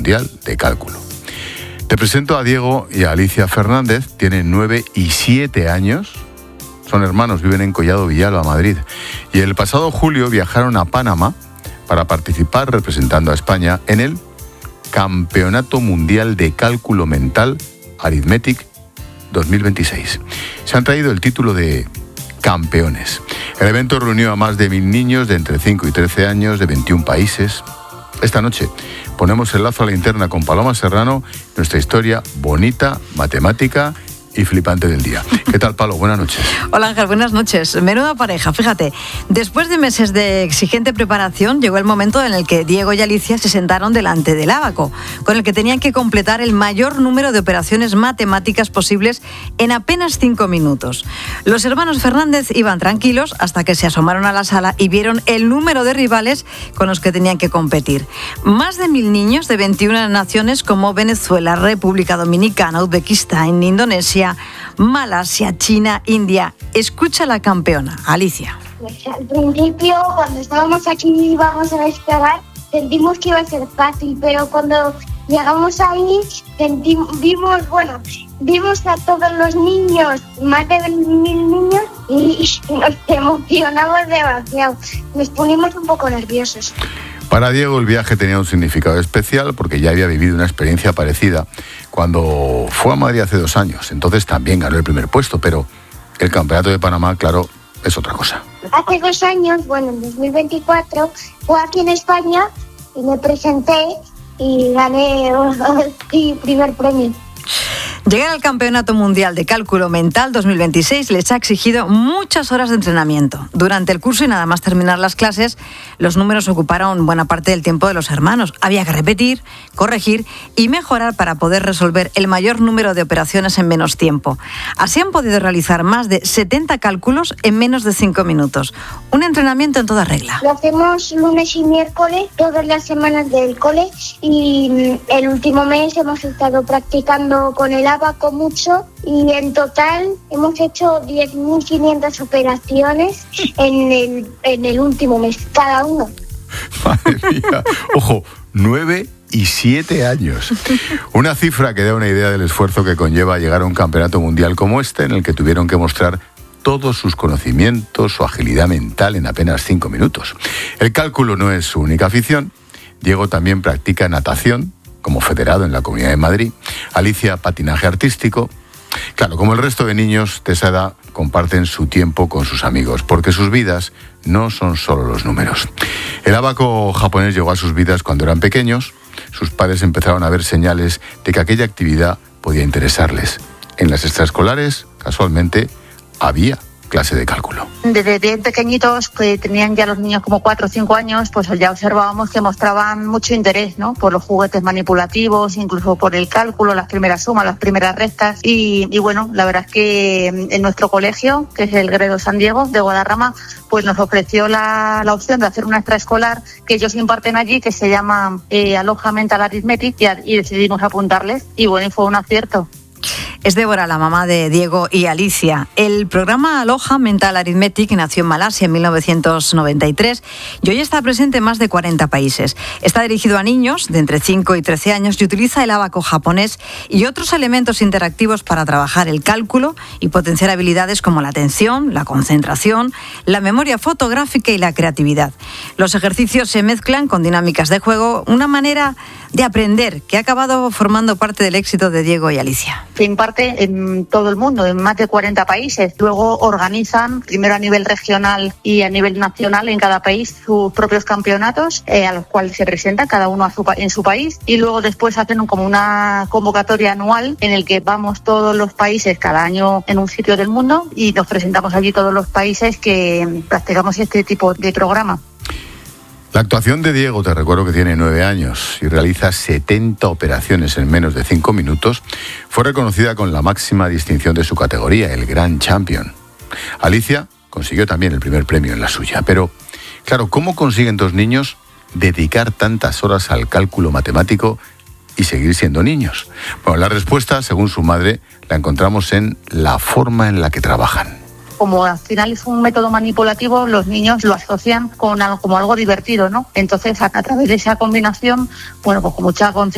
Mundial de Cálculo. Te presento a Diego y a Alicia Fernández. Tienen 9 y 7 años. Son hermanos, viven en Collado Villalba, Madrid. Y el pasado julio viajaron a Panamá para participar representando a España en el Campeonato Mundial de Cálculo Mental Arithmetic 2026. Se han traído el título de campeones. El evento reunió a más de 1.000 niños de entre 5 y 13 años de 21 países. Esta noche ponemos el lazo a la linterna con Paloma Serrano, nuestra historia bonita, matemática y flipante del día. ¿Qué tal, Palo? Buenas noches. Hola, Ángel, buenas noches. Menuda pareja, fíjate. Después de meses de exigente preparación, llegó el momento en el que Diego y Alicia se sentaron delante del ábaco, con el que tenían que completar el mayor número de operaciones matemáticas posibles en apenas 5 minutos. Los hermanos Fernández iban tranquilos hasta que se asomaron a la sala y vieron el número de rivales con los que tenían que competir. Más de 1.000 niños de 21 naciones como Venezuela, República Dominicana, Uzbekistán, Indonesia, Malasia, China, India. Escucha a la campeona, Alicia. Pues al principio, cuando estábamos aquí y íbamos a descargar, sentimos que iba a ser fácil, pero cuando llegamos ahí, vimos a todos los niños, más de 1.000 niños, y nos emocionamos demasiado. Nos ponimos un poco nerviosos. Para Diego el viaje tenía un significado especial porque ya había vivido una experiencia parecida cuando fue a Madrid hace 2 años. Entonces también ganó el primer puesto, pero el Campeonato de Panamá, claro, es otra cosa. Hace 2 años, en 2024, fue aquí en España y me presenté y gané el primer premio. Llegar al Campeonato Mundial de Cálculo Mental 2026 les ha exigido muchas horas de entrenamiento. Durante el curso y nada más terminar las clases, los números ocuparon buena parte del tiempo de los hermanos. Había que repetir, corregir y mejorar para poder resolver el mayor número de operaciones en menos tiempo. Así han podido realizar más de 70 cálculos en menos de 5 minutos. Un entrenamiento en toda regla. Lo hacemos lunes y miércoles, todas las semanas del cole, y el último mes hemos estado practicando con el abaco mucho y en total hemos hecho 10.500 operaciones en el último mes, cada uno. Madre mía, ojo, 9 y 7 años. Una cifra que da una idea del esfuerzo que conlleva llegar a un campeonato mundial como este, en el que tuvieron que mostrar todos sus conocimientos, su agilidad mental en apenas 5 minutos. El cálculo no es su única afición. Diego también practica natación, como federado en la Comunidad de Madrid. Alicia, patinaje artístico. Claro, como el resto de niños de esa edad, comparten su tiempo con sus amigos, porque sus vidas no son solo los números. El abaco japonés llegó a sus vidas cuando eran pequeños. Sus padres empezaron a ver señales de que aquella actividad podía interesarles. En las extraescolares, casualmente, había clase de cálculo. Desde bien pequeñitos, que tenían ya los niños como 4 o 5 años, pues ya observábamos que mostraban mucho interés, ¿no? Por los juguetes manipulativos, incluso por el cálculo, las primeras sumas, las primeras restas. Y bueno, la verdad es que en nuestro colegio, que es el Gredo San Diego de Guadarrama, pues nos ofreció la opción de hacer una extraescolar que ellos imparten allí, que se llama Aloha Mental Arithmetic, y decidimos apuntarles. Y bueno, y fue un acierto. Es Débora, la mamá de Diego y Alicia. El programa Aloha Mental Arithmetic nació en Malasia en 1993 y hoy está presente en más de 40 países. Está dirigido a niños de entre 5 y 13 años y utiliza el abaco japonés y otros elementos interactivos para trabajar el cálculo y potenciar habilidades como la atención, la concentración, la memoria fotográfica y la creatividad. Los ejercicios se mezclan con dinámicas de juego, una manera de aprender que ha acabado formando parte del éxito de Diego y Alicia. Se imparte en todo el mundo, en más de 40 países. Luego organizan, primero a nivel regional y a nivel nacional en cada país, sus propios campeonatos a los cuales se presentan cada uno en su país, y luego después hacen como una convocatoria anual en el que vamos todos los países cada año en un sitio del mundo y nos presentamos allí todos los países que practicamos este tipo de programa. La actuación de Diego, te recuerdo que tiene 9 años y realiza 70 operaciones en menos de 5 minutos, fue reconocida con la máxima distinción de su categoría, el Grand Champion. Alicia consiguió también el primer premio en la suya, pero claro, ¿cómo consiguen 2 niños dedicar tantas horas al cálculo matemático y seguir siendo niños? Bueno, la respuesta, según su madre, la encontramos en la forma en la que trabajan. Como al final es un método manipulativo, los niños lo asocian con algo, como algo divertido, ¿no? Entonces, a través de esa combinación, bueno, pues con mucha concentración